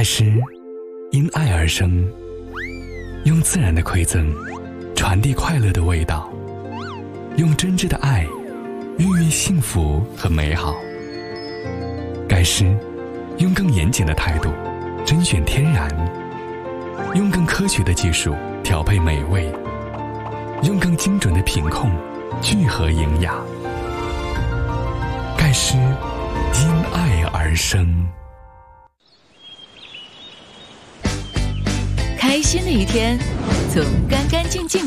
盖诗因爱而生，用自然的馈赠传递快乐的味道，用真挚的爱孕育幸福和美好。盖诗用更严谨的态度甄选天然，用更科学的技术调配美味，用更精准的品控聚合营养。盖诗因爱而生。 开心的一天，从干干净净